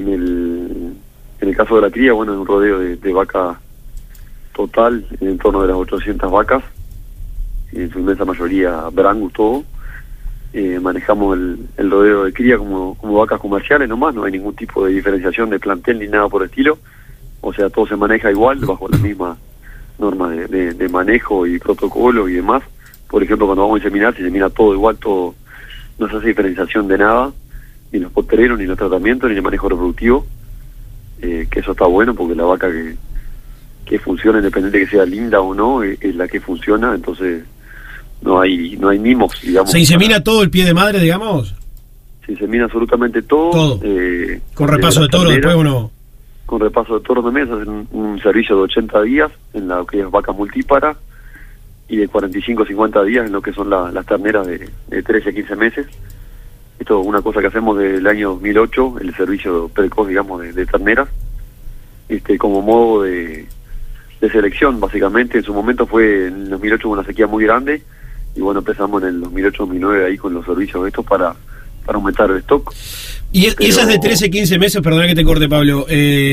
En el caso de la cría, bueno, es un rodeo de vaca total, en torno de las 800 vacas, en su inmensa mayoría brangus todo. Manejamos el rodeo de cría como vacas comerciales nomás, no hay ningún tipo de diferenciación de plantel ni nada por el estilo, o sea, todo se maneja igual, bajo las mismas normas de manejo y protocolo y demás. Por ejemplo, cuando vamos a inseminar, se insemina todo igual, todo, no se hace diferenciación de nada, ni los postereros, ni los tratamientos, ni el manejo reproductivo, que eso está bueno, porque la vaca que funciona, independiente de que sea linda o no, es la que funciona, entonces no hay mimos, digamos. ¿Se insemina todo el pie de madre, digamos? Se insemina absolutamente todo. ¿Con repaso de toro después o no? Con repaso de toro también, se hace un servicio de 80 días en la que es vaca multípara, y de 45 a 50 días en lo que son las terneras de 13 a 15 meses. Esto es una cosa que hacemos del año 2008, el servicio precoz, digamos, de terneras, como modo de selección, básicamente. En su momento fue en el 2008 una sequía muy grande, y bueno, empezamos en el 2008-2009 ahí con los servicios estos para aumentar el stock. ¿Y esas de 13, 15 meses, perdona que te corte, Pablo,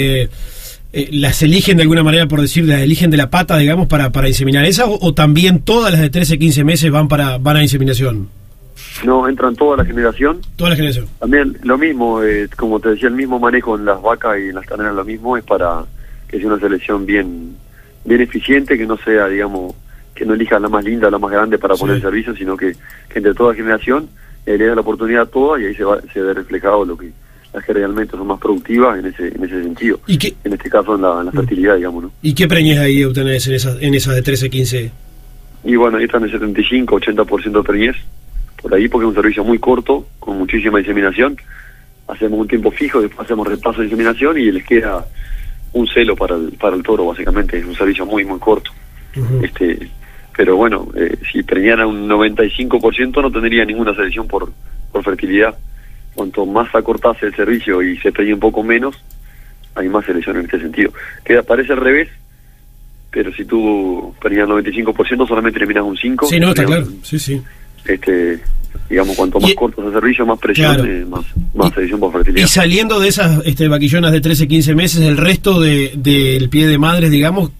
las eligen de alguna manera, por decir, las eligen de la pata, digamos, para inseminar esas, o también todas las de 13, 15 meses van a inseminación? No, entran toda la generación. Toda la generación. También lo mismo, como te decía, el mismo manejo en las vacas y en las terneras, lo mismo, es para que sea una selección bien eficiente, que no sea, digamos, que no elija la más linda o la más grande para poner en servicio, sino que entre toda generación le da la oportunidad a todas, y ahí se ve reflejado las que realmente son más productivas en ese sentido. ¿Y qué? En este caso en la fertilidad, digamos, ¿no? ¿Y qué preñez ahí obtenés en esas de 13, 15? Y bueno, ahí están el 75-80% de preñez, por ahí, porque es un servicio muy corto, con muchísima inseminación. Hacemos un tiempo fijo, después hacemos repaso de inseminación y les queda un celo para el toro, básicamente. Es un servicio muy, muy corto. Uh-huh. Pero bueno, si preñara un 95% no tendría ninguna selección por fertilidad. Cuanto más acortase el servicio y se preñe un poco menos, hay más selección en este sentido. Parece al revés, pero si tú preñas el 95%, solamente eliminas un 5%. Sí, no, está claro, sí. Digamos, cuanto más corto es el servicio, más presión, claro. más selección por fertilidad. Y saliendo de esas vaquillonas de 13, 15 meses, el resto del pie de madres, digamos,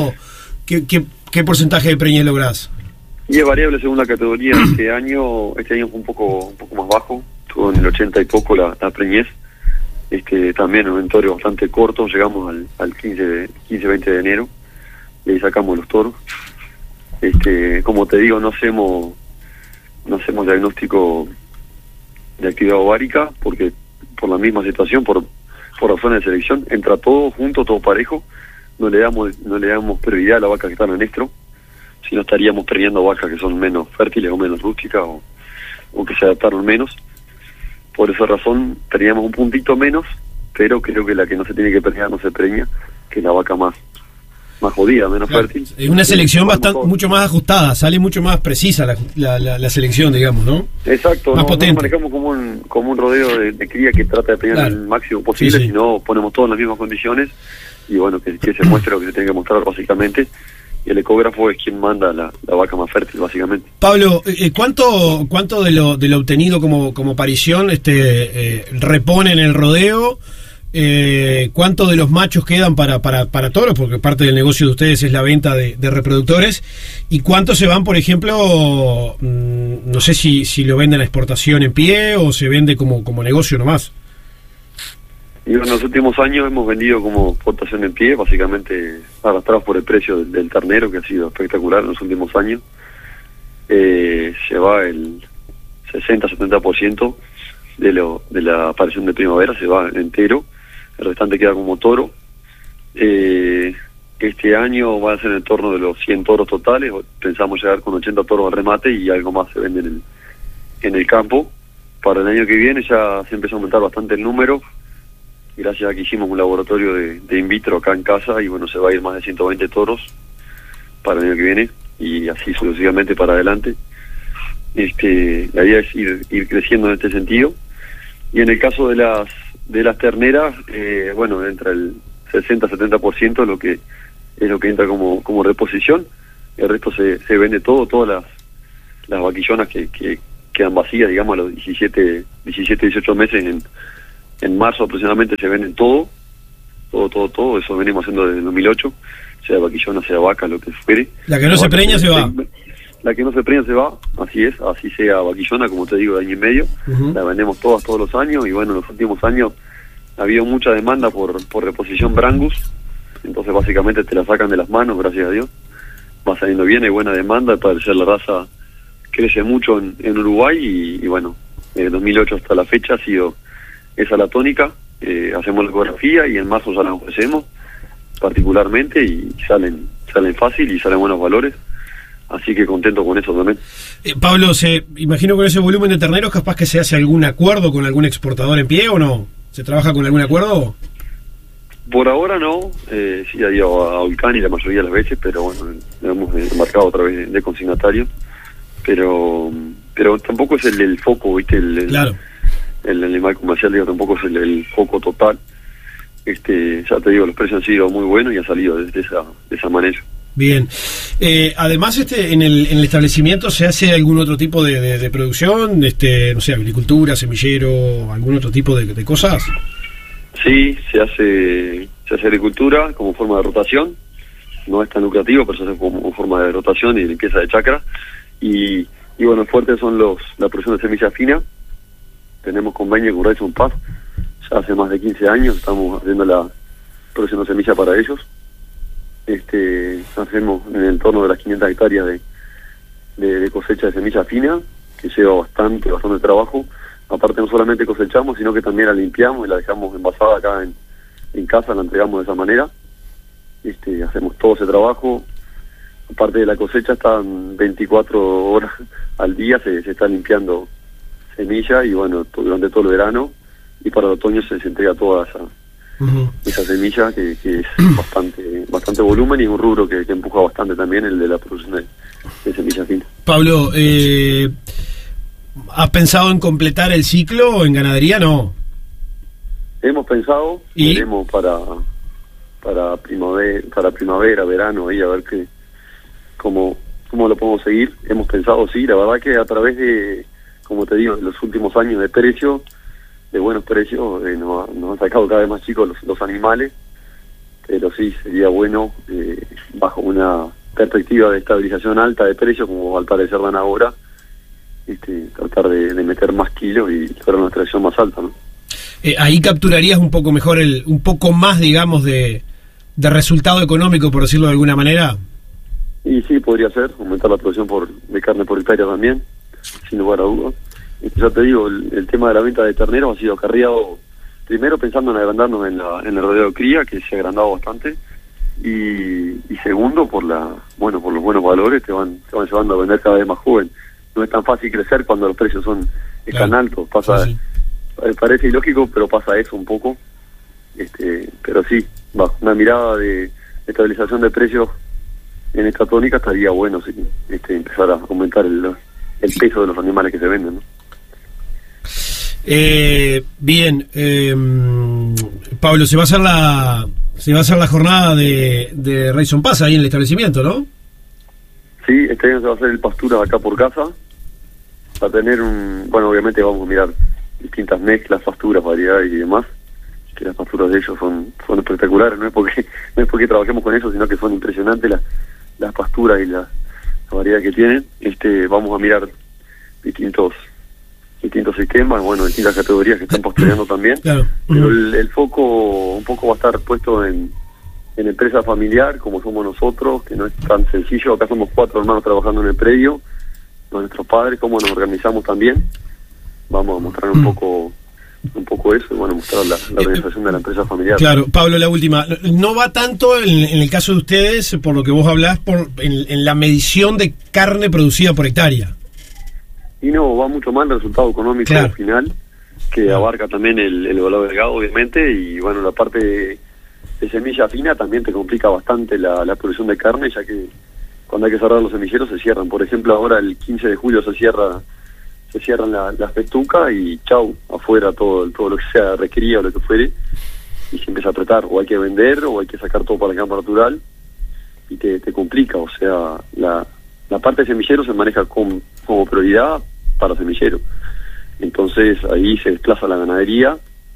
¿qué porcentaje de preñez lográs? Y es variable según la categoría. Este año fue un poco más bajo, estuvo en el 80 y poco la preñez. También un torio bastante corto, llegamos al 15-20 de enero, y ahí sacamos los toros. Como te digo, no hacemos diagnóstico de actividad ovárica, porque por la misma situación, por razones de selección, entra todo junto, todo parejo. No le damos prioridad a la vaca que está en el estro, si no estaríamos preñando vacas que son menos fértiles o menos rústicas, o que se adaptaron menos. Por esa razón teníamos un puntito menos, pero creo que la que no se tiene que preñar no se preña, que es la vaca más jodida, menos fértil. Es una selección mucho más ajustada, sale mucho más precisa la selección, digamos, ¿no? Exacto, más potente. Manejamos como un rodeo de cría que trata de preñar el máximo posible, si no ponemos todo en las mismas condiciones, y bueno, que se muestre lo que se tiene que mostrar básicamente, y el ecógrafo es quien manda la vaca más fértil, básicamente. Pablo, ¿cuánto de lo obtenido como parición repone en el rodeo? ¿Cuánto de los machos quedan para toros? Porque parte del negocio de ustedes es la venta de reproductores. ¿Y cuántos se van, por ejemplo, no sé si lo venden a exportación en pie o se vende como negocio nomás? Y en los últimos años hemos vendido como exportación en pie, básicamente arrastrados por el precio del ternero, que ha sido espectacular en los últimos años. Se va el 60-70% de la aparición de primavera, se va entero. El restante queda como toro. Este año va a ser en torno de los 100 toros totales. Pensamos llegar con 80 toros al remate y algo más se venden en el campo. Para el año que viene ya se empezó a aumentar bastante el número, gracias a que hicimos un laboratorio de in vitro acá en casa, y bueno, se va a ir más de 120 toros para el año que viene, y así sucesivamente para adelante. La idea es ir creciendo en este sentido. Y en el caso de las terneras, entra el 60-70% es lo que entra como reposición. El resto se vende todas las vaquillonas que quedan vacías, digamos, a los 17-18 meses en marzo aproximadamente se venden todo, eso venimos haciendo desde el 2008, sea vaquillona, sea vaca, lo que fuere. La que no se preña se va. La que no se preña se va, así es, así sea vaquillona, como te digo, de año y medio. La vendemos todos los años, y bueno, en los últimos años ha habido mucha demanda por reposición Brangus, entonces básicamente te la sacan de las manos, gracias a Dios. Va saliendo bien, hay buena demanda, al parecer la raza crece mucho en Uruguay, y bueno, desde 2008 hasta la fecha ha sido esa la tónica. Hacemos la ecografía y en marzo ya la ofrecemos particularmente, y salen fácil y salen buenos valores, así que contento con eso también. Pablo, imagino con ese volumen de terneros capaz que se hace algún acuerdo con algún exportador en pie, ¿o no? ¿Se trabaja con algún acuerdo? Por ahora no, sí ha ido a Volcán y la mayoría de las veces, pero bueno, lo hemos embarcado otra vez de consignatario, pero tampoco es el foco, ¿viste? Claro. El animal comercial, digo, tampoco es el foco total. Ya te digo, los precios han sido muy buenos y ha salido de esa manera. Bien. Además, en el establecimiento se hace algún otro tipo de producción, no sé, agricultura, semillero, algún otro tipo de cosas. Sí, se hace agricultura como forma de rotación, no es tan lucrativo, pero se hace como forma de rotación y limpieza de chacra, y bueno, fuertes son la producción de semilla fina. Tenemos convenio con Raison Paz, ya hace más de 15 años estamos haciendo la producción de semilla para ellos. Hacemos en el entorno de las 500 hectáreas de cosecha de semilla fina, que lleva bastante trabajo. Aparte, no solamente cosechamos, sino que también la limpiamos y la dejamos envasada acá en casa, la entregamos de esa manera. Hacemos todo ese trabajo. Aparte de la cosecha, están 24 horas al día, se está limpiando semilla, y bueno, durante todo el verano, y para el otoño se entrega toda esa semilla, que es bastante volumen, y un rubro que empuja bastante también, el de la producción de semilla fina. Pablo, ¿has pensado en completar el ciclo en ganadería? No. Hemos pensado, veremos para primavera, verano, ahí a ver cómo lo podemos seguir. Hemos pensado, sí, la verdad que a través de, como te digo, en los últimos años de buenos precios, nos han sacado cada vez más chicos los animales, pero sí, sería bueno, bajo una perspectiva de estabilización alta de precios, como al parecer dan ahora, tratar de meter más kilos y lograr una extracción más alta, ¿no? Ahí capturarías un poco mejor, un poco más, digamos, de resultado económico, por decirlo de alguna manera. Y sí, podría ser, aumentar la producción de carne por hectárea también, sin lugar a dudas. Ya te digo, el tema de la venta de terneros ha sido acarreado, primero pensando en agrandarnos en el rodeo de cría, que se ha agrandado bastante, y segundo por los buenos valores, te van llevando a vender cada vez más joven. No es tan fácil crecer cuando los precios están altos, sí. Parece ilógico, pero pasa eso un poco, pero sí, bajo una mirada de estabilización de precios en esta tónica estaría bueno, sí, empezar a aumentar el peso de los animales que se venden, ¿no? Bien, Pablo, se va a hacer la jornada de Raison Paz ahí en el establecimiento, ¿no? Sí, este año se va a hacer el pastura acá por casa, va a tener obviamente vamos a mirar distintas mezclas, pasturas, variedades y demás, que las pasturas de ellos son espectaculares, no es porque trabajemos con ellos, sino que son impresionantes las pasturas y la variedad que tienen. Vamos a mirar distintos sistemas, distintas categorías que están postergando también, claro. Pero el foco un poco va a estar puesto en empresa familiar, como somos nosotros, que no es tan sencillo. Acá somos 4 hermanos trabajando en el predio, nuestros padres, cómo nos organizamos también. Vamos a mostrar un poco eso, y mostrar la organización de la empresa familiar. Claro, Pablo, la última. No va tanto en el caso de ustedes, por lo que vos hablás, en la medición de carne producida por hectárea. Y no, va mucho más el resultado económico final, que abarca también el valor agregado, obviamente, y la parte de semilla fina también te complica bastante la producción de carne, ya que cuando hay que cerrar los semilleros se cierran. Por ejemplo, ahora el 15 de julio se cierran las pestucas y chau, afuera todo lo que sea requería o lo que fuere, y se empieza a apretar, o hay que vender o hay que sacar todo para el campo natural, y te complica. O sea, la parte de semillero se maneja como prioridad para semillero, entonces ahí se desplaza la ganadería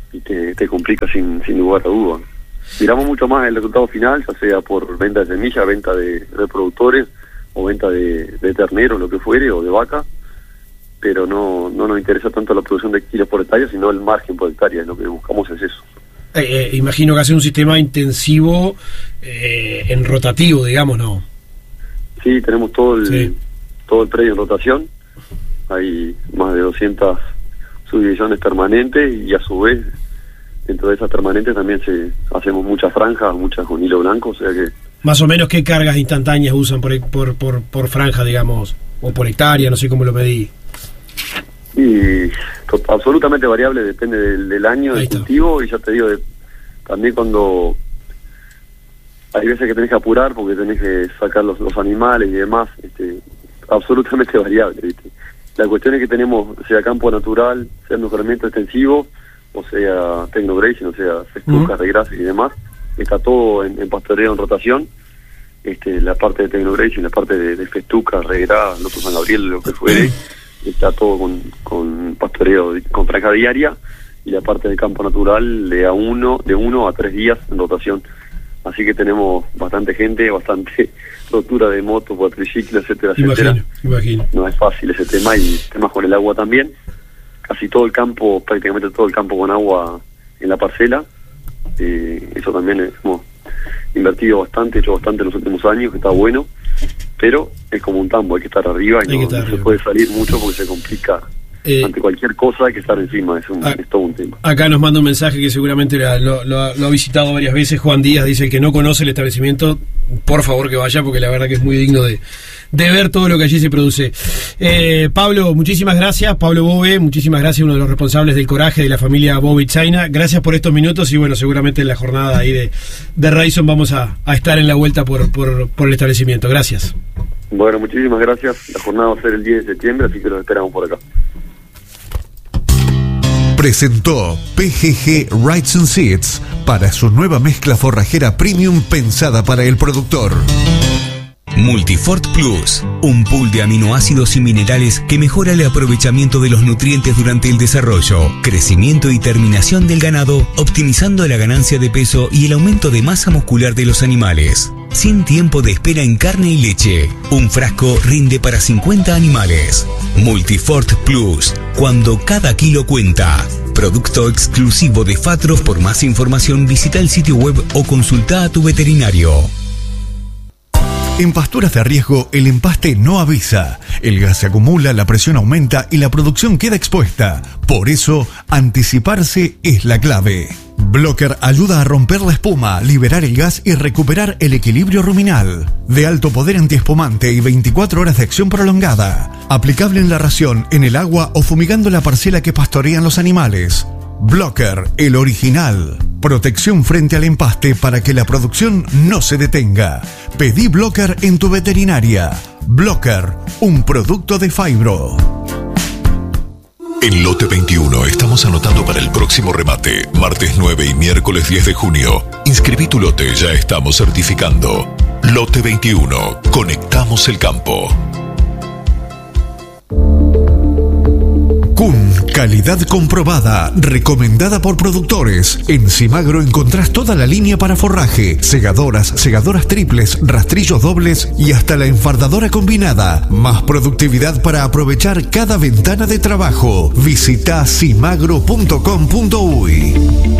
y te complica sin lugar a duda. Miramos mucho más el resultado final, ya sea por venta de semillas, venta de reproductores o venta de ternero, lo que fuere, o de vaca, pero no nos interesa tanto la producción de kilos por hectárea, sino el margen por hectárea. Lo que buscamos es eso. Imagino que hace un sistema intensivo en rotativo, digamos, ¿no? Sí, tenemos todo el predio en rotación. Hay más de 200 subdivisiones permanentes y a su vez dentro de esas permanentes también hacemos muchas franjas, muchas con hilo blanco, o sea que... Más o menos, ¿qué cargas instantáneas usan por franja, digamos, o por hectárea? No sé cómo lo medí. Y absolutamente variable, depende del año, del cultivo, y ya te digo, también cuando hay veces que tenés que apurar porque tenés que sacar los animales y demás, absolutamente variable, ¿viste? La cuestión es que tenemos, sea campo natural, sea mejoramiento extensivo, o sea tecnograzing, o sea festucas, regrasas y demás, está todo en pastoreo en rotación. La parte de tecnograzing, la parte de festucas, regras, Loto San Gabriel, lo que fuere, está todo con pastoreo con franja diaria, y la parte de campo natural de 1 a 3 días en rotación. Así que tenemos bastante gente, bastante rotura de moto, cuatriciclo, etcétera, etcétera. Imagino. No es fácil ese tema, y temas con el agua también. Casi todo el campo, prácticamente todo el campo con agua en la parcela. Eso también hemos invertido bastante, hecho bastante en los últimos años, que está bueno, pero es como un tambo, hay que estar arriba y no se puede salir mucho porque se complica. Ante cualquier cosa hay que estar encima, es todo un tema. Acá nos manda un mensaje que seguramente lo ha visitado varias veces. Juan Díaz dice que no conoce el establecimiento, por favor que vaya, porque la verdad que es muy digno de ver todo lo que allí se produce. Pablo, muchísimas gracias. Pablo Bove, muchísimas gracias, uno de los responsables del coraje de la familia Bove China. Gracias por estos minutos, y bueno, seguramente en la jornada ahí de Rayson vamos a estar en la vuelta por el establecimiento. Gracias. Bueno, muchísimas gracias. La jornada va a ser el 10 de septiembre, así que los esperamos por acá. Presentó PGG Rides and Seeds para su nueva mezcla forrajera premium pensada para el productor. Multifort Plus, un pool de aminoácidos y minerales que mejora el aprovechamiento de los nutrientes durante el desarrollo, crecimiento y terminación del ganado, optimizando la ganancia de peso y el aumento de masa muscular de los animales. Sin tiempo de espera en carne y leche. Un frasco rinde para 50 animales. Multifort Plus, cuando cada kilo cuenta. Producto exclusivo de Fatros. Por más información visita el sitio web o consulta a tu veterinario. En pasturas de riesgo, el empaste no avisa. El gas se acumula, la presión aumenta y la producción queda expuesta. Por eso, anticiparse es la clave. Blocker ayuda a romper la espuma, liberar el gas y recuperar el equilibrio ruminal. De alto poder antiespumante y 24 horas de acción prolongada. Aplicable en la ración, en el agua o fumigando la parcela que pastorean los animales. Blocker, el original. Protección frente al empaste para que la producción no se detenga. Pedí Blocker en tu veterinaria. Blocker, un producto de Fibro. En Lote 21 estamos anotando para el próximo remate, martes 9 y miércoles 10 de junio. Inscribí tu lote, ya estamos certificando. Lote 21, conectamos el campo. Kun, calidad comprobada, recomendada por productores. En Simagro encontrás toda la línea para forraje, segadoras triples, rastrillos dobles y hasta la enfardadora combinada. Más productividad para aprovechar cada ventana de trabajo. Visita simagro.com.uy.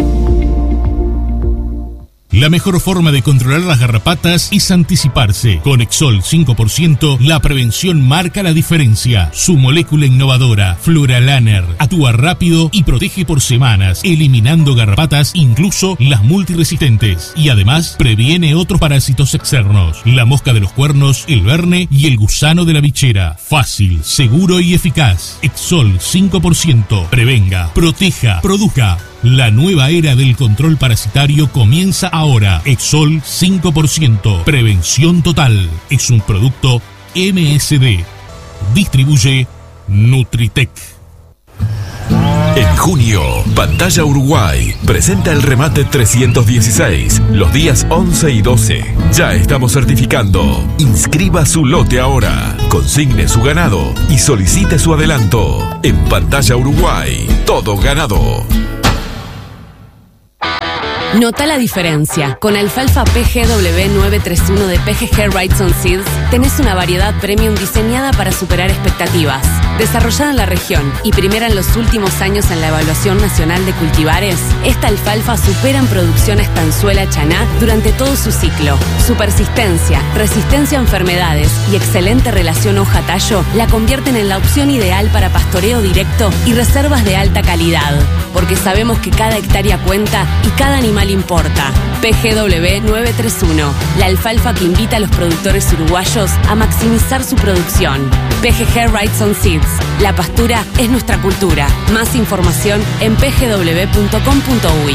La mejor forma de controlar las garrapatas es anticiparse. Con Exol 5%, la prevención marca la diferencia. Su molécula innovadora, Fluralaner, actúa rápido y protege por semanas, eliminando garrapatas, incluso las multiresistentes. Y además, previene otros parásitos externos. La mosca de los cuernos, el verne y el gusano de la bichera. Fácil, seguro y eficaz. Exol 5%. Prevenga, proteja, produzca. La nueva era del control parasitario comienza ahora. Exol 5%. Prevención total. Es un producto MSD. Distribuye Nutritec. En junio, Pantalla Uruguay presenta el remate 316, los días 11 y 12. Ya estamos certificando. Inscriba su lote ahora, consigne su ganado y solicite su adelanto. En Pantalla Uruguay, todo ganado. Nota la diferencia. Con alfalfa PGW 931 de PGG Wrightson Seeds tenés una variedad premium diseñada para superar expectativas. Desarrollada en la región y primera en los últimos años en la Evaluación Nacional de Cultivares, esta alfalfa supera en producción a Estanzuela Chaná durante todo su ciclo. Su persistencia, resistencia a enfermedades y excelente relación hoja-tallo la convierten en la opción ideal para pastoreo directo y reservas de alta calidad. Porque sabemos que cada hectárea cuenta y cada animal importa. PGW 931, la alfalfa que invita a los productores uruguayos a maximizar su producción. PGG Wrightson Seeds, la pastura es nuestra cultura. Más información en pgw.com.uy.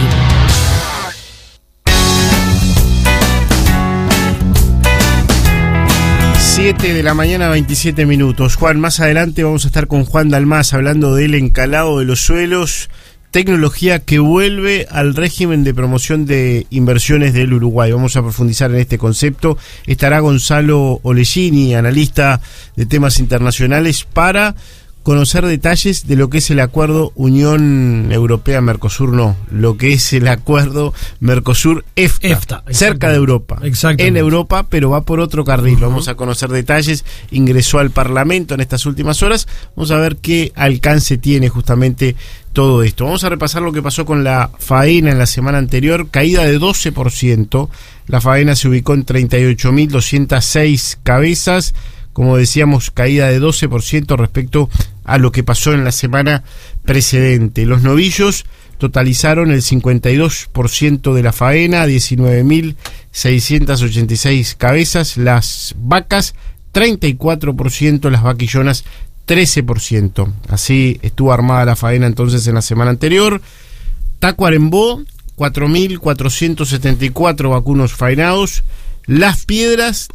7 de la mañana, 27 minutos. Juan, más adelante vamos a estar con Juan Dalmás hablando del encalado de los suelos, tecnología que vuelve al régimen de promoción de inversiones del Uruguay. Vamos a profundizar en este concepto. Estará Gonzalo Olegini, analista de temas internacionales, para conocer detalles de lo que es el acuerdo Unión Europea-Mercosur, lo que es el acuerdo Mercosur-EFTA, cerca de Europa, en Europa, pero va por otro carril. Vamos a conocer detalles. Ingresó al Parlamento en estas últimas horas. Vamos a ver qué alcance tiene justamente todo esto. Vamos a repasar lo que pasó con la faena en la semana anterior. Caída de 12%. La faena se ubicó en 38.206 cabezas. Como decíamos, caída de 12% respecto a lo que pasó en la semana precedente. Los novillos totalizaron el 52% de la faena, 19.686 cabezas. Las vacas, 34%, las vaquillonas, 13%. Así estuvo armada la faena entonces en la semana anterior. Tacuarembó, 4.474 vacunos faenados. Las Piedras,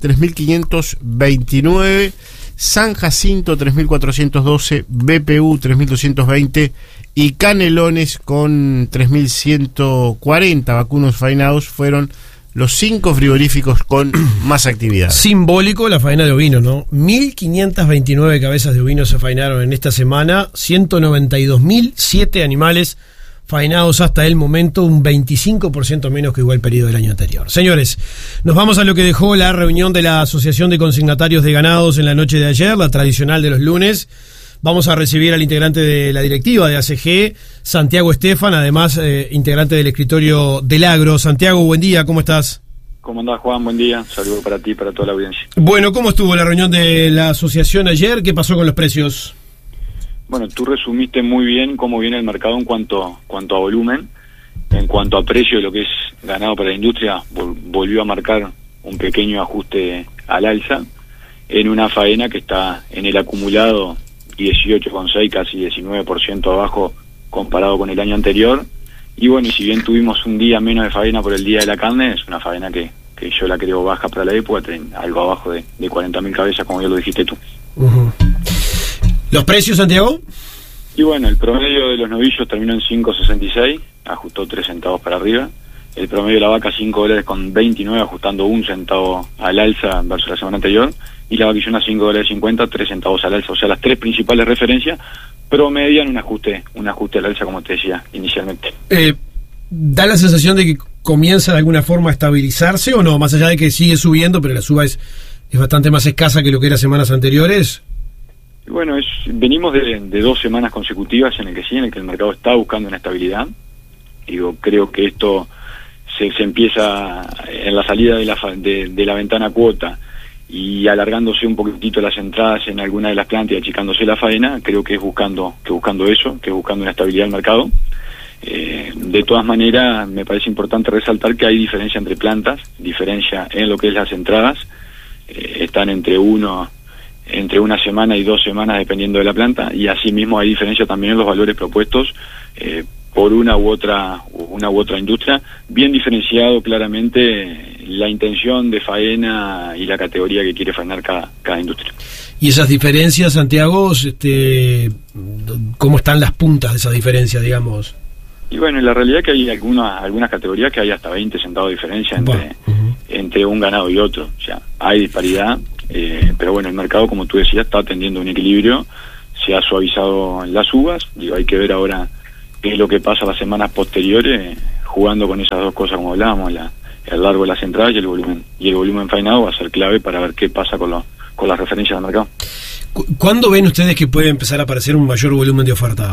3.529, San Jacinto, 3.412, BPU, 3.220 y Canelones, con 3.140 vacunos faenados, fueron los 5 frigoríficos con más actividad. Simbólico la faena de ovinos, ¿no? 1.529 cabezas de ovinos se faenaron en esta semana, 192.007 animales faenados hasta el momento, un 25% menos que igual periodo del año anterior. Señores, nos vamos a lo que dejó la reunión de la Asociación de Consignatarios de Ganados en la noche de ayer, la tradicional de los lunes. Vamos a recibir al integrante de la directiva de ACG, Santiago Estefan, además integrante del escritorio del Agro. Santiago, buen día, ¿cómo estás? ¿Cómo andás, Juan? Buen día. Saludos para ti y para toda la audiencia. Bueno, ¿cómo estuvo la reunión de la asociación ayer? ¿Qué pasó con los precios? Bueno, tú resumiste muy bien cómo viene el mercado en cuanto a volumen. En cuanto a precio de lo que es ganado para la industria, volvió a marcar un pequeño ajuste al alza en una faena que está en el acumulado 18,6, casi 19% abajo comparado con el año anterior. Y bueno, y si bien tuvimos un día menos de faena por el Día de la Carne, es una faena que yo la creo baja para la época, algo abajo de 40.000 cabezas, como ya lo dijiste tú. ¿Los precios, Santiago? Y bueno, el promedio de los novillos terminó en 5.66, ajustó 3 centavos para arriba. El promedio de la vaca, $5.29, ajustando 1 centavo al alza versus la semana anterior. Y la vaquillona, $5.50, 3 centavos al alza. O sea, las 3 principales referencias promedian un ajuste al alza, como te decía inicialmente. ¿Da la sensación de que comienza de alguna forma a estabilizarse o no? Más allá de que sigue subiendo, pero la suba es bastante más escasa que lo que era semanas anteriores. Bueno, venimos de 2 semanas consecutivas en el que el mercado está buscando una estabilidad. Creo que esto se empieza en la salida de la ventana cuota y alargándose un poquitito las entradas en alguna de las plantas y achicándose la faena. Creo que es buscando eso, que es buscando una estabilidad del mercado. De todas maneras, me parece importante resaltar que hay diferencia entre plantas, diferencia en lo que es las entradas. Están entre una semana y 2 semanas dependiendo de la planta, y asimismo hay diferencia también en los valores propuestos por una u otra industria, bien diferenciado claramente la intención de faena y la categoría que quiere faenar cada industria. Y esas diferencias, Santiago, ¿cómo están las puntas de esas diferencias, digamos? Y bueno, la realidad es que hay algunas categorías que hay hasta 20 centavos de diferencia entre un ganado y otro. O sea, hay disparidad. Pero bueno, el mercado, como tú decías, está atendiendo un equilibrio, se ha suavizado en las uvas. Hay que ver ahora qué es lo que pasa las semanas posteriores, jugando con esas dos cosas como hablábamos, el largo de las entradas y el volumen faenado va a ser clave para ver qué pasa con las referencias del mercado. ¿Cuándo ven ustedes que puede empezar a aparecer un mayor volumen de oferta?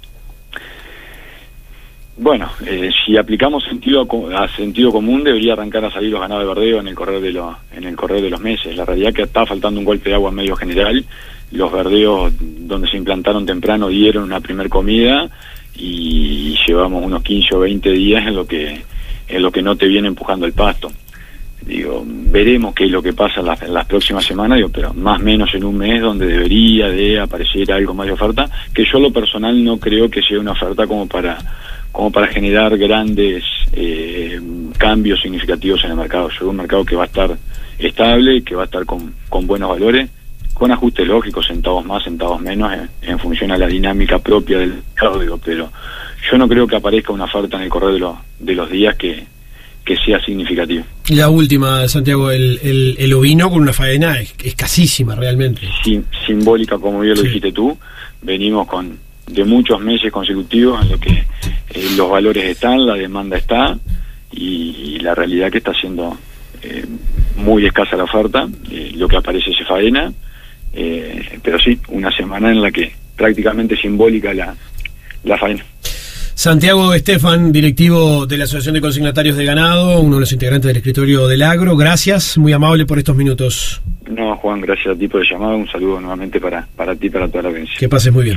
Bueno, si aplicamos sentido común, debería arrancar a salir los ganados de verdeo en el correr de los meses. La realidad es que está faltando un golpe de agua medio general. Los verdeos donde se implantaron temprano dieron una primer comida y llevamos unos 15 o 20 días en lo que no te viene empujando el pasto. Digo, veremos qué es lo que pasa en las próximas semanas, pero más o menos en un mes donde debería de aparecer algo más de oferta, que yo lo personal no creo que sea una oferta como para generar grandes cambios significativos en el mercado. Yo veo un mercado que va a estar estable, que va a estar con buenos valores, con ajustes lógicos, centavos más, centavos menos, en función a la dinámica propia del mercado, pero yo no creo que aparezca una oferta en el correr de los días que sea significativa. La última, Santiago, el ovino con una faena escasísima realmente. Sí, simbólica, como bien lo dijiste tú. Venimos de muchos meses consecutivos en lo que los valores están, la demanda está y la realidad que está siendo muy escasa la oferta, lo que aparece se faena, pero sí, una semana en la que prácticamente simbólica la faena. Santiago Estefan, directivo de la Asociación de Consignatarios de Ganado, uno de los integrantes del escritorio del Agro, gracias, muy amable por estos minutos. No, Juan, gracias a ti por el llamado, un saludo nuevamente para ti y para toda la audiencia. Que pases muy bien.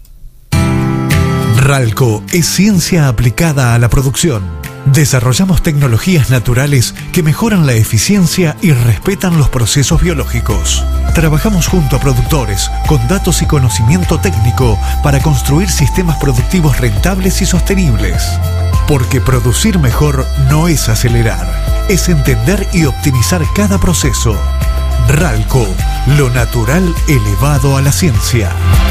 Ralco es ciencia aplicada a la producción. Desarrollamos tecnologías naturales que mejoran la eficiencia y respetan los procesos biológicos. Trabajamos junto a productores con datos y conocimiento técnico para construir sistemas productivos rentables y sostenibles. Porque producir mejor no es acelerar, es entender y optimizar cada proceso. Ralco, lo natural elevado a la ciencia.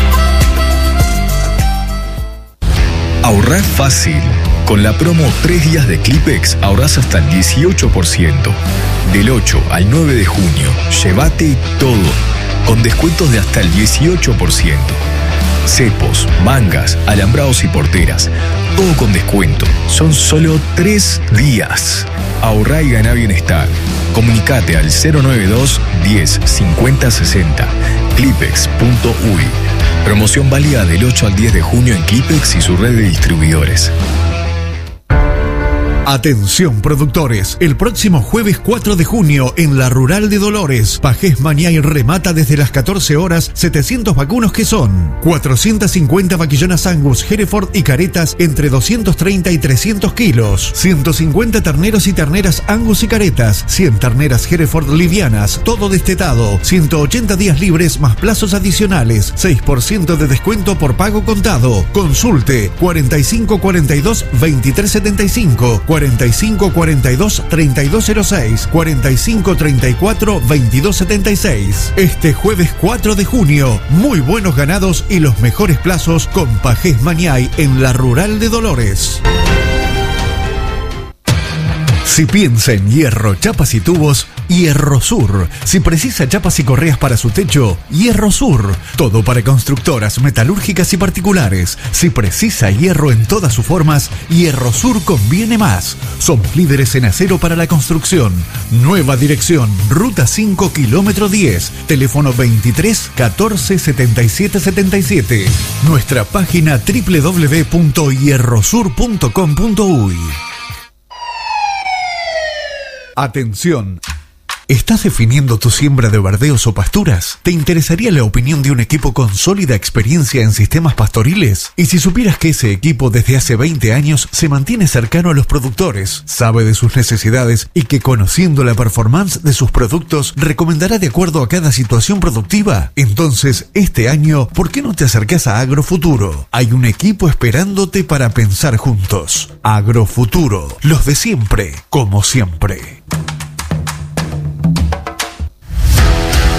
Ahorrar fácil. Con la promo 3 días de Clipex ahorrás hasta el 18%. Del 8 al 9 de junio, llévate todo, con descuentos de hasta el 18%. Cepos, mangas, alambrados y porteras, todo con descuento. Son solo 3 días. Ahorrá y ganá bienestar. Comunicate al 092 10 50 60. Clipex.uy. Promoción válida del 8 al 10 de junio en Clipex y su red de distribuidores. Atención productores, el próximo jueves 4 de junio en la Rural de Dolores, Pajés Mañay remata desde las 14 horas 700 vacunos que son 450 vaquillonas Angus, Hereford y caretas entre 230 y 300 kilos, 150 terneros y terneras Angus y caretas, 100 terneras Hereford livianas, todo destetado, 180 días libres más plazos adicionales, 6% de descuento por pago contado. Consulte 4542 2375, 4542-3206, 4534-2276. Este jueves 4 de junio, muy buenos ganados y los mejores plazos con Pajés Mañay en la Rural de Dolores. Si piensa en hierro, chapas y tubos, Hierro Sur. Si precisa chapas y correas para su techo, Hierro Sur. Todo para constructoras, metalúrgicas y particulares. Si precisa hierro en todas sus formas, Hierro Sur conviene más. Somos líderes en acero para la construcción. Nueva dirección, Ruta 5, kilómetro 10. Teléfono 23 14 77 77. Nuestra página www.hierrosur.com.uy. Atención. ¿Estás definiendo tu siembra de verdeos o pasturas? ¿Te interesaría la opinión de un equipo con sólida experiencia en sistemas pastoriles? Y si supieras que ese equipo desde hace 20 años se mantiene cercano a los productores, sabe de sus necesidades y que conociendo la performance de sus productos recomendará de acuerdo a cada situación productiva? Entonces, este año, ¿por qué no te acercás a Agrofuturo? Hay un equipo esperándote para pensar juntos. Agrofuturo, los de siempre, como siempre.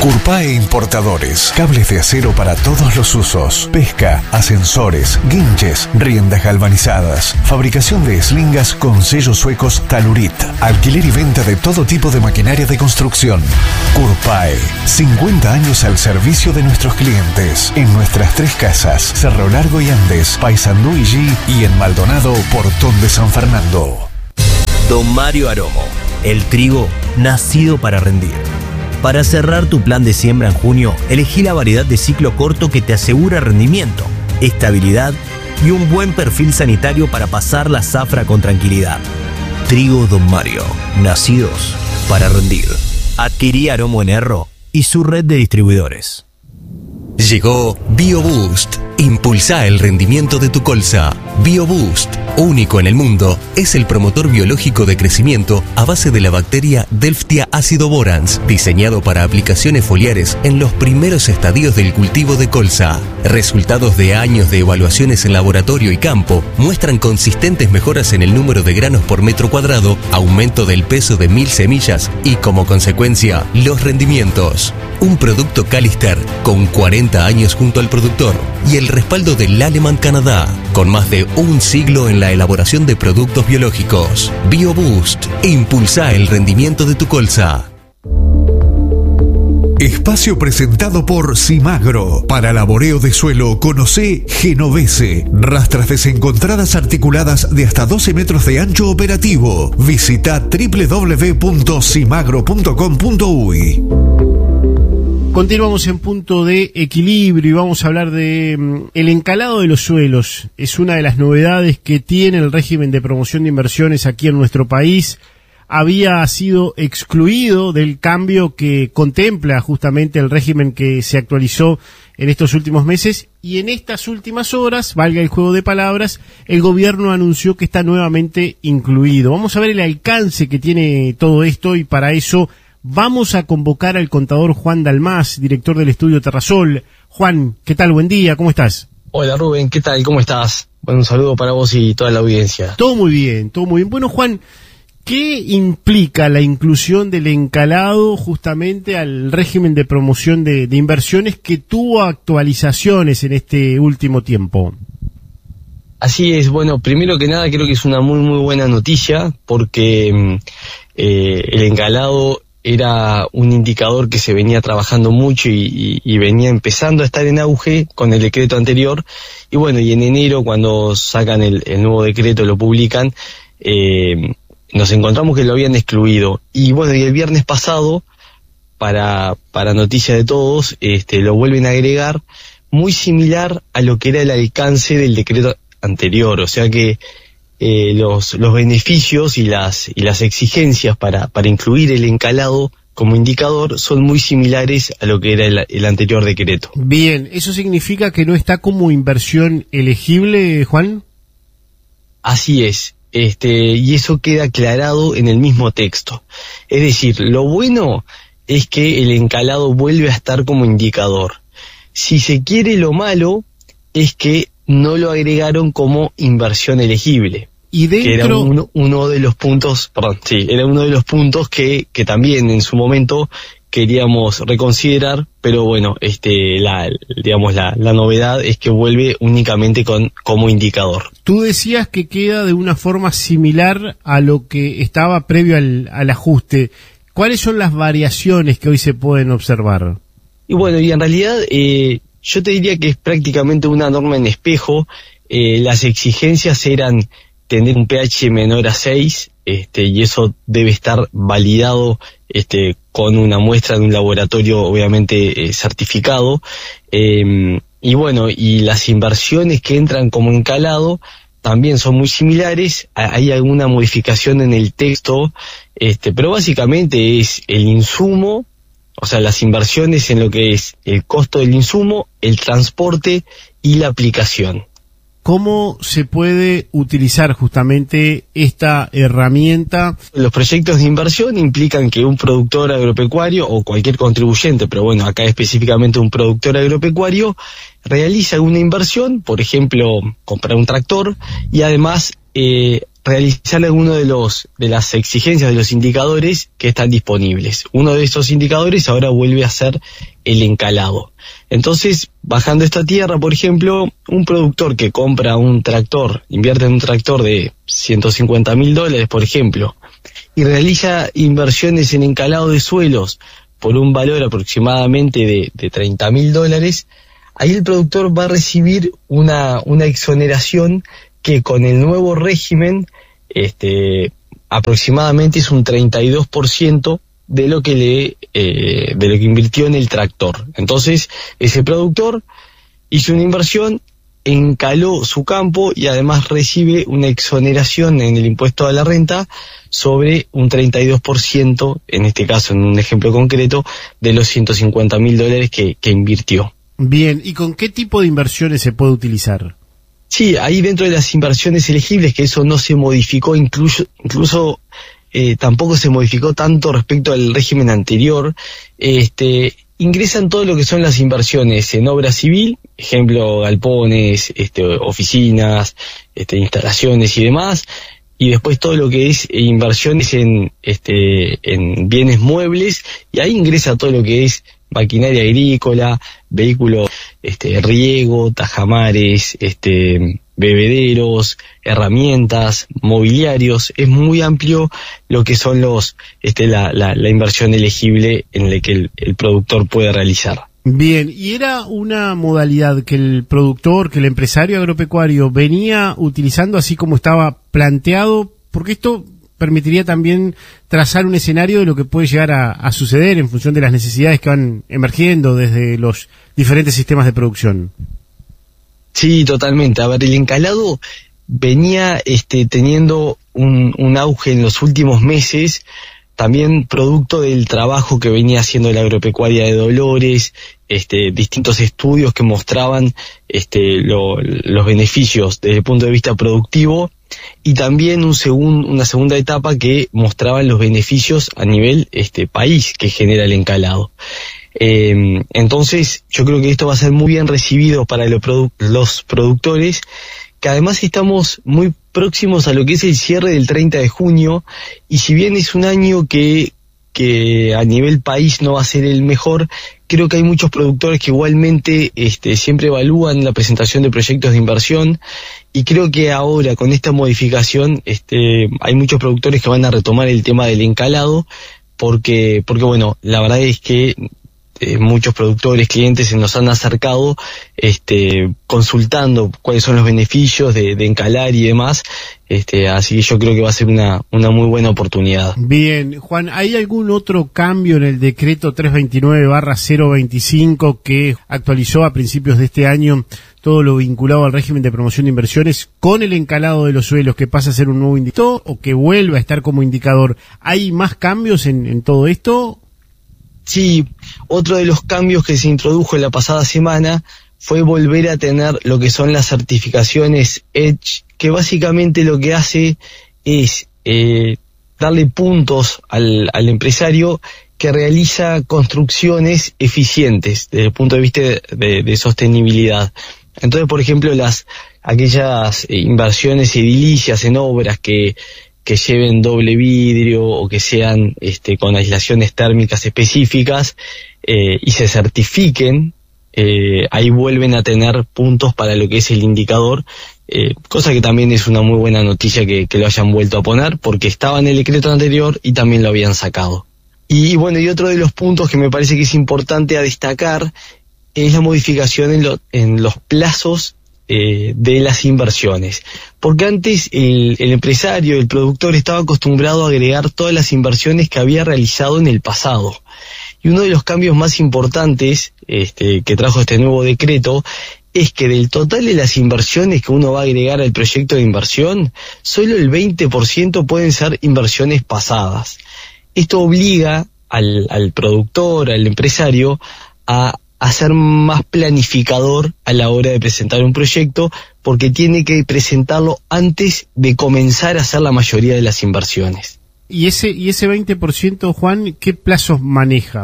Curpae Importadores. Cables de acero para todos los usos. Pesca, ascensores, guinches, riendas galvanizadas. Fabricación de eslingas con sellos suecos Talurit. Alquiler y venta de todo tipo de maquinaria de construcción. Curpae. 50 años al servicio de nuestros clientes. En nuestras 3 casas. Cerro Largo y Andes. Paysandú y G. Y en Maldonado, Portón de San Fernando. Don Mario Aromo. El trigo nacido para rendir. Para cerrar tu plan de siembra en junio, elegí la variedad de ciclo corto que te asegura rendimiento, estabilidad y un buen perfil sanitario para pasar la zafra con tranquilidad. Trigo Don Mario, nacidos para rendir. Adquirí Aromo en Erro y su red de distribuidores. Llegó BioBoost. Impulsa el rendimiento de tu colza. BioBoost, único en el mundo, es el promotor biológico de crecimiento a base de la bacteria Delftia acidoborans, diseñado para aplicaciones foliares en los primeros estadios del cultivo de colza. Resultados de años de evaluaciones en laboratorio y campo muestran consistentes mejoras en el número de granos por metro cuadrado, aumento del peso de 1000 semillas y, como consecuencia, los rendimientos. Un producto Calister con 40 años junto al productor y el respaldo del Aleman Canadá, con más de un siglo en la elaboración de productos biológicos. BioBoost, impulsa el rendimiento de tu colza. Espacio presentado por Simagro. Para laboreo de suelo, conocé Genovese. Rastras desencontradas articuladas de hasta 12 metros de ancho operativo. Visita www.simagro.com.uy. Continuamos en Punto de Equilibrio y vamos a hablar de el encalado de los suelos. Es una de las novedades que tiene el régimen de promoción de inversiones aquí en nuestro país. Había sido excluido del cambio que contempla justamente el régimen que se actualizó en estos últimos meses, y en estas últimas horas, valga el juego de palabras, el gobierno anunció que está nuevamente incluido. Vamos a ver el alcance que tiene todo esto, y para eso vamos a convocar al contador Juan Dalmás, director del estudio Terrasol. Juan, ¿qué tal? Buen día, ¿cómo estás? Hola Rubén, ¿qué tal? ¿Cómo estás? Bueno, un saludo para vos y toda la audiencia. Todo muy bien, todo muy bien. Bueno, Juan, ¿qué implica la inclusión del encalado justamente al régimen de promoción de inversiones que tuvo actualizaciones en este último tiempo? Así es, bueno, primero que nada creo que es una muy buena noticia, porque el encalado era un indicador que se venía trabajando mucho y venía empezando a estar en auge con el decreto anterior, y bueno, y en enero cuando sacan el nuevo decreto, lo publican, nos encontramos que lo habían excluido, y bueno, y el viernes pasado, para noticia de todos, lo vuelven a agregar, muy similar a lo que era el alcance del decreto anterior, o sea que los beneficios y las exigencias para incluir el encalado como indicador son muy similares a lo que era el anterior decreto. Bien, ¿eso significa que no está como inversión elegible, Juan? Así es, y eso queda aclarado en el mismo texto. Es decir, lo bueno es que el encalado vuelve a estar como indicador. Si se quiere, lo malo es que no lo agregaron como inversión elegible. Y dentro... que era uno de los puntos, era uno de los puntos que también en su momento queríamos reconsiderar, pero bueno, la novedad es que vuelve únicamente como indicador. Tú decías que queda de una forma similar a lo que estaba previo al ajuste. ¿Cuáles son las variaciones que hoy se pueden observar? Y bueno, y en realidad yo te diría que es prácticamente una norma en espejo. Las exigencias eran tener un pH menor a 6, y eso debe estar validado con una muestra de un laboratorio obviamente certificado, y bueno, y las inversiones que entran como encalado también son muy similares. Hay alguna modificación en el texto, pero básicamente es el insumo, o sea, las inversiones en lo que es el costo del insumo, el transporte y la aplicación. ¿Cómo se puede utilizar justamente esta herramienta? Los proyectos de inversión implican que un productor agropecuario o cualquier contribuyente, pero bueno, acá específicamente un productor agropecuario, realiza una inversión, por ejemplo, comprar un tractor, y además realizar alguno de las exigencias de los indicadores que están disponibles. Uno de estos indicadores ahora vuelve a ser el encalado. Entonces, bajando esta tierra, por ejemplo, un productor que compra un tractor, invierte en un tractor de $150.000, por ejemplo, y realiza inversiones en encalado de suelos por un valor aproximadamente de $30.000, ahí el productor va a recibir una exoneración que con el nuevo régimen aproximadamente es un 32% de lo que invirtió en el tractor. Entonces, ese productor hizo una inversión, encaló su campo y además recibe una exoneración en el impuesto a la renta sobre un 32%, en este caso, en un ejemplo concreto, de los $150.000 que invirtió. Bien, ¿y con qué tipo de inversiones se puede utilizar? Sí, ahí dentro de las inversiones elegibles, que eso no se modificó, incluso tampoco se modificó tanto respecto al régimen anterior, ingresan todo lo que son las inversiones en obra civil, ejemplo, galpones, oficinas, instalaciones y demás, y después todo lo que es inversiones en bienes muebles, y ahí ingresa todo lo que es maquinaria agrícola, vehículos, riego, tajamares, bebederos, herramientas, mobiliarios. Es muy amplio lo que son la inversión elegible en la que el productor puede realizar. Bien, ¿y era una modalidad que el productor, que el empresario agropecuario venía utilizando así como estaba planteado? Porque esto permitiría también trazar un escenario de lo que puede llegar a suceder en función de las necesidades que van emergiendo desde los diferentes sistemas de producción. Sí, totalmente. A ver, el encalado venía teniendo un auge en los últimos meses, también producto del trabajo que venía haciendo la agropecuaria de Dolores, distintos estudios que mostraban los beneficios desde el punto de vista productivo, y también una segunda etapa que mostraban los beneficios a nivel país que genera el encalado. Entonces yo creo que esto va a ser muy bien recibido para los productores, que además estamos muy próximos a lo que es el cierre del 30 de junio, y si bien es un año que a nivel país no va a ser el mejor, creo que hay muchos productores que igualmente siempre evalúan la presentación de proyectos de inversión, y creo que ahora con esta modificación hay muchos productores que van a retomar el tema del encalado, porque bueno, la verdad es que muchos productores, clientes se nos han acercado consultando cuáles son los beneficios de encalar y demás, así que yo creo que va a ser una muy buena oportunidad. Bien, Juan, ¿hay algún otro cambio en el decreto 329/025 que actualizó a principios de este año todo lo vinculado al régimen de promoción de inversiones con el encalado de los suelos, que pasa a ser un nuevo indicador o que vuelve a estar como indicador? ¿Hay más cambios en todo esto? Sí, otro de los cambios que se introdujo en la pasada semana fue volver a tener lo que son las certificaciones EDGE, que básicamente lo que hace es darle puntos al empresario que realiza construcciones eficientes desde el punto de vista de sostenibilidad. Entonces, por ejemplo, aquellas inversiones edilicias en obras que lleven doble vidrio o que sean con aislaciones térmicas específicas y se certifiquen, ahí vuelven a tener puntos para lo que es el indicador, cosa que también es una muy buena noticia que lo hayan vuelto a poner, porque estaba en el decreto anterior y también lo habían sacado. Y bueno, y otro de los puntos que me parece que es importante a destacar es la modificación en los plazos de las inversiones, porque antes el empresario, el productor, estaba acostumbrado a agregar todas las inversiones que había realizado en el pasado, y uno de los cambios más importantes que trajo este nuevo decreto es que del total de las inversiones que uno va a agregar al proyecto de inversión, solo el 20% pueden ser inversiones pasadas. Esto obliga al productor, al empresario, a ser más planificador a la hora de presentar un proyecto, porque tiene que presentarlo antes de comenzar a hacer la mayoría de las inversiones. ¿Y ese 20%, Juan, qué plazos maneja?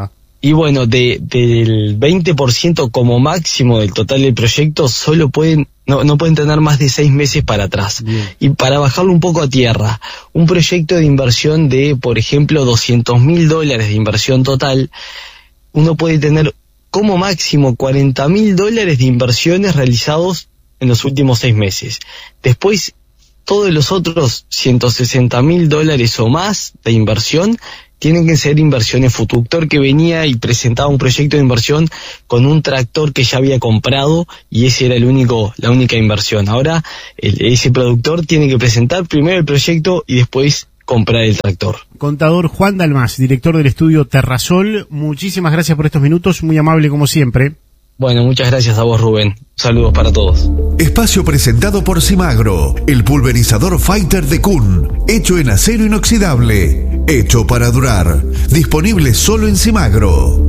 Y bueno, del 20% como máximo del total del proyecto, solo no pueden tener más de 6 meses para atrás. Bien. Y para bajarlo un poco a tierra, un proyecto de inversión de, por ejemplo, $200.000 de inversión total, uno puede tener como máximo $40.000 de inversiones realizados en los últimos 6 meses. Después, todos los otros $160.000 o más de inversión tienen que ser inversiones futuro. Que venía y presentaba un proyecto de inversión con un tractor que ya había comprado y ese era la única inversión. Ahora ese productor tiene que presentar primero el proyecto y después comprar el tractor. Contador Juan Dalmás, director del estudio Terrasol, muchísimas gracias por estos minutos, muy amable como siempre. Bueno, muchas gracias a vos, Rubén. Saludos para todos. Espacio presentado por Simagro, el pulverizador Fighter de Kun, hecho en acero inoxidable, hecho para durar, disponible solo en Simagro.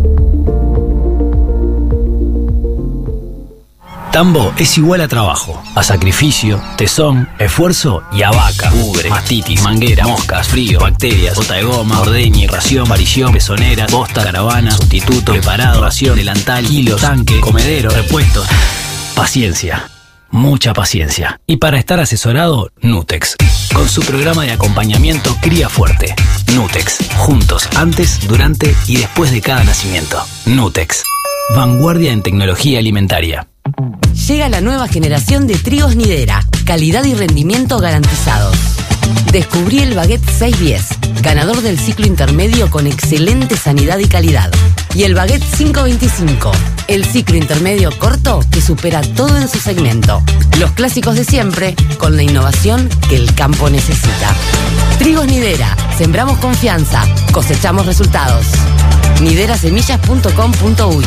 Tambo es igual a trabajo, a sacrificio, tesón, esfuerzo y a vaca, ubre, mastitis, manguera, moscas, frío, bacterias, bota de goma, ordeña, ración, varición, pezonera, bosta, caravana, sustituto, preparado, ración, delantal, kilos, tanque, comedero, repuestos. Paciencia, mucha paciencia. Y para estar asesorado, Nutex, con su programa de acompañamiento Cría Fuerte. Nutex, juntos, antes, durante y después de cada nacimiento. Nutex, vanguardia en tecnología alimentaria. Llega la nueva generación de trigos Nidera, calidad y rendimiento garantizados. Descubrí el Baguette 610, ganador del ciclo intermedio con excelente sanidad y calidad. Y el Baguette 525, el ciclo intermedio corto que supera todo en su segmento. Los clásicos de siempre, con la innovación que el campo necesita. Trigos Nidera, sembramos confianza, cosechamos resultados. niderasemillas.com.uy.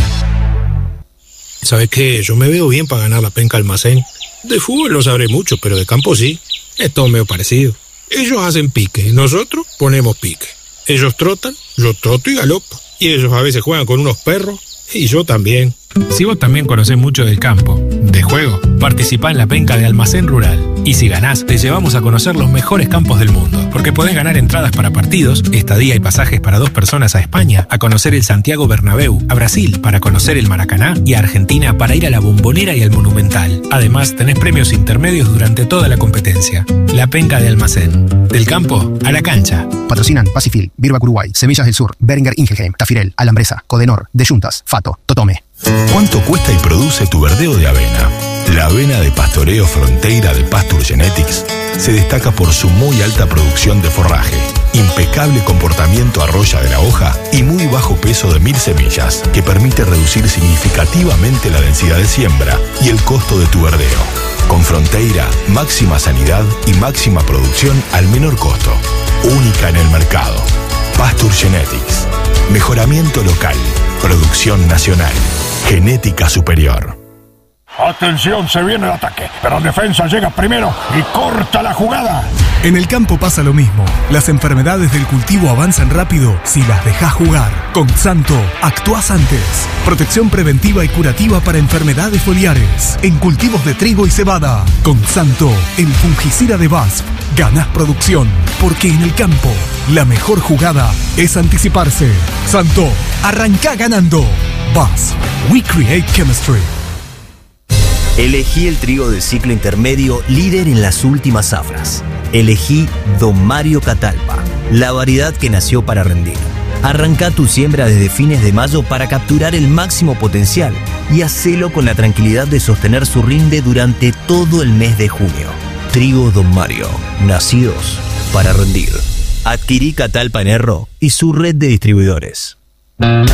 ¿Sabes qué? Yo me veo bien para ganar la penca almacén. De fútbol no sabré mucho, pero de campo sí. Es todo medio parecido. Ellos hacen pique, nosotros ponemos pique. Ellos trotan, yo troto y galopo. Y ellos a veces juegan con unos perros, y yo también. Si vos también conocés mucho del campo, de juego, participá en la penca de Almacén Rural. Y si ganás, te llevamos a conocer los mejores campos del mundo. Porque podés ganar entradas para partidos, estadía y pasajes para 2 personas a España, a conocer el Santiago Bernabéu, a Brasil para conocer el Maracaná y a Argentina para ir a la Bombonera y al Monumental. Además, tenés premios intermedios durante toda la competencia. La penca de Almacén. Del campo a la cancha. Patrocinan Pacifil, Birbac Uruguay, Semillas del Sur, Beringer Ingelheim, Tafirel, Alambresa, Codenor, De Juntas, Fato, Totome. ¿Cuánto cuesta y produce tu verdeo de avena? La avena de pastoreo Fronteira de Pasture Genetics se destaca por su muy alta producción de forraje, impecable comportamiento a roya de la hoja y muy bajo peso de 1000 semillas, que permite reducir significativamente la densidad de siembra y el costo de tu verdeo. Con Fronteira, máxima sanidad y máxima producción al menor costo. Única en el mercado. Pasture Genetics. Mejoramiento local. Producción nacional. Genética superior. Atención, se viene el ataque, pero defensa llega primero y corta la jugada. En el campo pasa lo mismo. Las enfermedades del cultivo avanzan rápido si las dejás jugar. Con Xanto, actuás antes. Protección preventiva y curativa para enfermedades foliares. En cultivos de trigo y cebada. Con Xanto, el fungicida de BASF. Ganás producción, porque en el campo, la mejor jugada es anticiparse. Xanto, arrancá ganando. BASF, we create chemistry. Elegí el trigo de ciclo intermedio líder en las últimas zafras. Elegí Don Mario Catalpa, la variedad que nació para rendir. Arranca tu siembra desde fines de mayo para capturar el máximo potencial y hacelo con la tranquilidad de sostener su rinde durante todo el mes de junio. Trigo Don Mario, nacidos para rendir. Adquirí Catalpa en Erro y su red de distribuidores.